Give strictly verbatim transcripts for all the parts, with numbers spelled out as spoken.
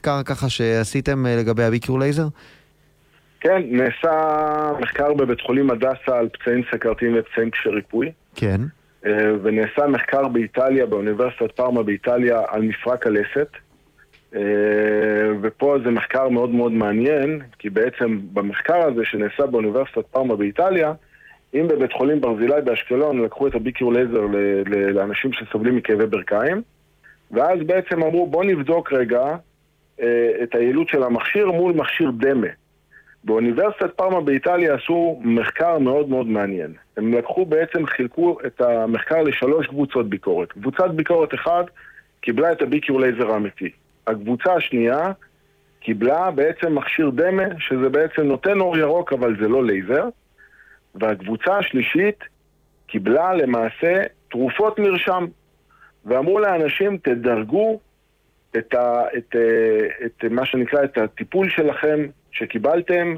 מחקר ככה שעשיתם לגבי הביקור לייזר? כן, נעשה מחקר בבית חולים הדסה על פצעים סכרתיים ופצעים קשי ריפוי. כן. ונעשה מחקר באיטליה, באוניברסיטת פארמה באיטליה, על מפרק הלסת. ופה זה מחקר מאוד מאוד מעניין, כי בעצם במחקר הזה שנעשה באוניברסיטת פארמה באיטליה, אם בבית חולים ברזילי באשקלון לקחו את הביקור לייזר לאנשים שסובלים מכאבי ברכיים, ואז בעצם אמרו בוא נבדוק רגע את היעילות של המכשיר מול מכשיר דמה. באוניברסיטת פארמה באיטליה עשו מחקר מאוד מאוד מעניין. הם לקחו בעצם, חילקו את המחקר לשלוש קבוצות ביקורת. קבוצת ביקורת אחת קיבלה את הביקור לייזר האמיתי. הקבוצה השנייה קיבלה בעצם מכשיר דמה, שזה בעצם נותן אור ירוק אבל זה לא לייזר. והקבוצה השלישית קיבלה למעשה תרופות מרשם. ואמרו לאנשים תדרגו את, ה, את, את, את מה שנקרא את הטיפול שלכם שקיבלתם,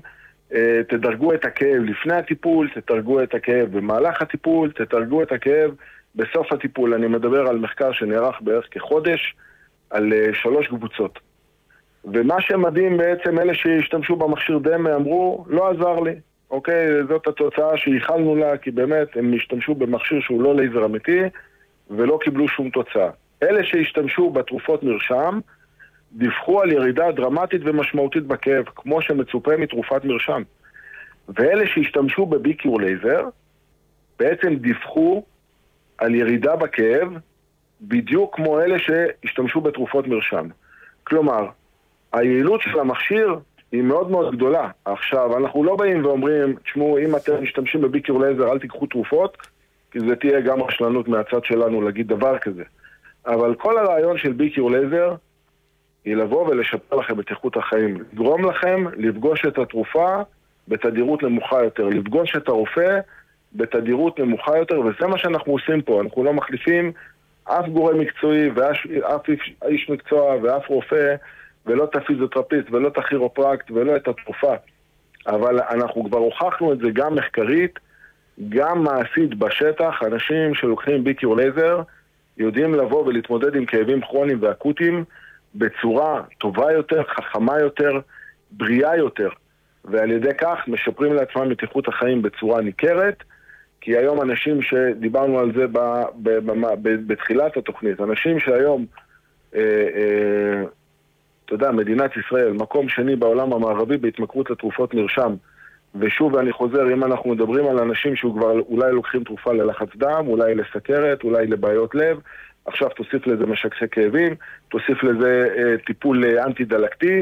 תדרגו את הכאב לפני הטיפול, תדרגו את הכאב במהלך הטיפול, תדרגו את הכאב בסוף הטיפול. אני מדבר על מחקר שנערך בערך כחודש על שלוש קבוצות. ומה שמדהים בעצם, אלה שהשתמשו במכשיר דמה אמרו, לא עזר לי. אוקיי, זאת התוצאה שייחלנו לה, כי באמת הם השתמשו במכשיר שהוא לא לייזר אמיתי, ולא קיבלו שום תוצאה. אלה שהשתמשו בתרופות מרשם, דיווחו על ירידה דרמטית ומשמעותית בכאב, כמו שמצופה מתרופת מרשם. ואלה שהשתמשו בביקור לייזר, בעצם דיווחו על ירידה בכאב, בדיוק כמו אלה שהשתמשו בתרופות מרשם. כלומר, היעילות של המכשיר היא מאוד מאוד גדולה. עכשיו, אנחנו לא באים ואומרים, תשמעו, אם אתם משתמשים בביקור לייזר, אל תיקחו תרופות, כי זה תהיה גם רשלנות מהצד שלנו להגיד דבר כזה. אבל כל הרעיון של ביקור לייזר היא לבוא ולשפר לכם את איכות החיים. לגרום לכם לפגוש את התרופה בתדירות נמוכה יותר, לפגוש את הרופא בתדירות נמוכה יותר, וזה מה שאנחנו עושים פה. אנחנו לא מחליפים אף גורם מקצועי ואף איש מקצוע ואף רופא, ולא את הפיזיותרפיסט ולא את הכירופרקט ולא את התרופה. אבל אנחנו כבר הוכחנו את זה גם מחקרית, גם מעשית בשטח. אנשים שלוקחים ביקור לייזר יודעים לבוא ולהתמודד עם כאבים כרוניים ואקוטיים בצורה טובה יותר, חכמה יותר, בריאה יותר, ועל ידי כך משפרים לעצמם את איכות החיים בצורה ניכרת. כי היום אנשים שדיברנו על זה ב, ב, ב, ב, בתחילת התוכנית, אנשים שהיום אה, אה, אתה יודע, מדינת ישראל, מקום שני בעולם המערבי בהתמכרות לתרופות מרשם, ושוב אני חוזר, אם אנחנו מדברים על אנשים שכבר אולי לוקחים תרופה ללחץ דם, אולי לסכרת, אולי לבעיות לב, עכשיו תוסיף לזה משככי כאבים, תוסיף לזה אה, טיפול אנטי-דלקתי,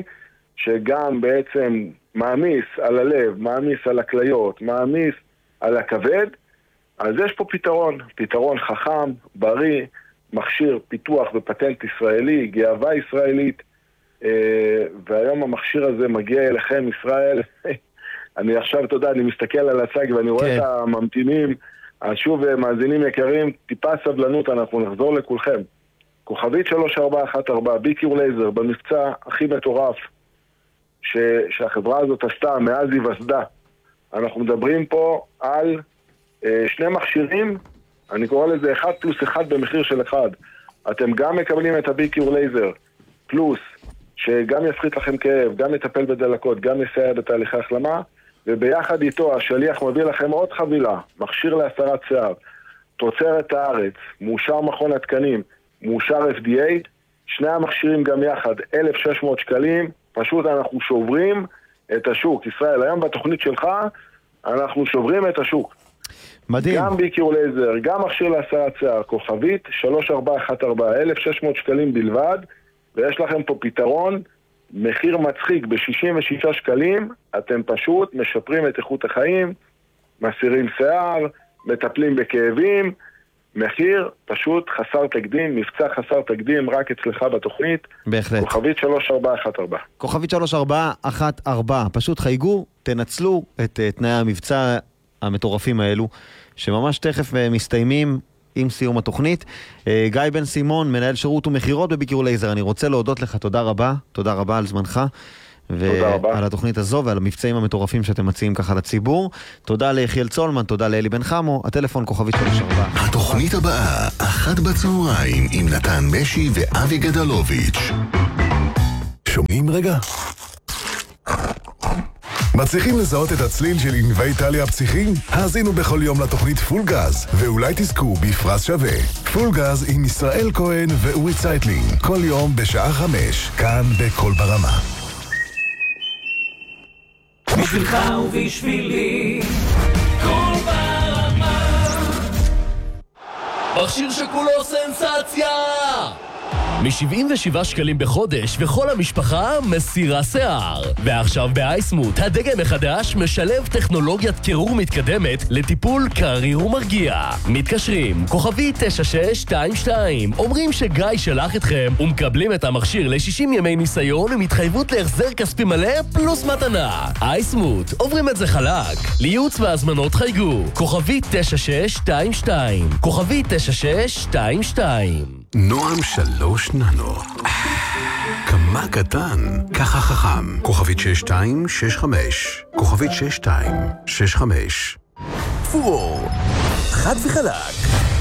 שגם בעצם מעמיס על הלב, מעמיס על הכליות, מעמיס על הכבד. אז יש פה פתרון, פתרון חכם, בריא, מכשיר פיתוח ופטנט ישראלי, גאווה ישראלית, אה, והיום המכשיר הזה מגיע אליכם ישראל. אני עכשיו, אתה יודע, אני מסתכל על הצג ואני רואה כן. את הממתינים. אז שוב, מאזינים יקרים, טיפה סבלנות, אנחנו נחזור לכולכם. כוכבית שלוש ארבע אחת ארבע, ביקור לייזר, במבצע הכי מטורף ש... שהחברה הזאת עשתה מאז היווסדה. אנחנו מדברים פה על אה, שני מכשירים, אני קורא לזה אחד פלוס אחד במחיר של אחד. אתם גם מקבלים את הביקור לייזר, פלוס שגם יפחית לכם כאב, גם יטפל בדלקות, גם יסייע בתהליכי החלמה, וביחד איתו השליח מביא לכם עוד חבילה, מכשיר להסרת שיער, תוצרת הארץ, מאושר מכון התקנים, מאושר אף די איי, שני המכשירים גם יחד, אלף ושש מאות שקלים, פשוט אנחנו שוברים את השוק. ישראל, היום בתוכנית שלך, אנחנו שוברים את השוק. מדהים. גם ביקור לייזר, גם מכשיר להסרת שיער, כוכבית, שלוש ארבע אחת ארבע, אלף ושש מאות שקלים בלבד, ויש לכם פה פתרון, מחיר מצחיק ב-שישים ושישה שקלים, אתם פשוט משפרים את איכות החיים, מסירים שיער, מטפלים בכאבים, מחיר פשוט חסר תקדים, מבצע חסר תקדים, רק אצלך בתוכנית. בהחלט. כוכבית שלוש ארבע אחת ארבע. כוכבית שלוש ארבע אחת ארבע, פשוט חייגו, תנצלו את תנאי המבצע המטורפים האלו, שממש תכף מסתיימים עם סיום התוכנית. גיא בן סימון, מנהל שירות ומחירות בביקור לייזר, אני רוצה להודות לך, תודה רבה, תודה רבה על זמנך. ועל התוכנית הזו ועל המבצעים המטורפים שאתם מציעים ככה לציבור. תודה ליחיאל צולמן, תודה לאלי בן חמו, הטלפון כוכבית שלוש ארבע. התוכנית הבאה, אחת בצהריים עם נתן משי ואבי גדלוביץ'. שומעים רגע? מצליחים לזהות את הצליל של ענבי טליה הפסיכיים? האזינו בכל יום לתוכנית פול גז, ואולי תזכו בפרס שווה. פול גז עם ישראל כהן ואורי צייטלין, כל יום בשעה חמש, כאן בכל ברמה. בשבילך ובשבילי, כל ברמה. מכשיר שכולו סנסציה! מ-שבעים ושבעה שקלים בחודש, וכל המשפחה מסירה שיער. ועכשיו באייסמוט, הדגם החדש משלב טכנולוגיית קירור מתקדמת לטיפול קריר ומרגיע. מתקשרים, כוכבי תשע שש שתיים שתיים, אומרים שגיא שלח אתכם, ומקבלים את המכשיר ל-שישים ימי ניסיון עם התחייבות להחזר כספי מלא פלוס מתנה. אייסמוט, עוברים את זה חלק. לייעוץ והזמנות חייגו, כוכבי תשע שש שתיים שתיים, כוכבי תשע שש שתיים שתיים. נועם שלוש ננו. כמה קטן, ככה חכם. כוכבית שש שתיים שש חמש. כוכבית שש שתיים שש חמש. פור, חד וחלק.